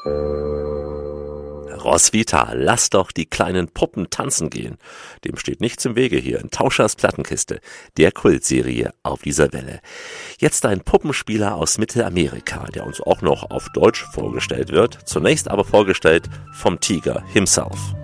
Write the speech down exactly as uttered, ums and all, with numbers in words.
Roswitha, lass doch die kleinen Puppen tanzen gehen. Dem steht nichts im Wege hier in Tauschers Plattenkiste, der Kultserie auf dieser Welle. Jetzt ein Puppenspieler aus Mittelamerika, der uns auch noch auf Deutsch vorgestellt wird. Zunächst aber vorgestellt vom Tiger himself.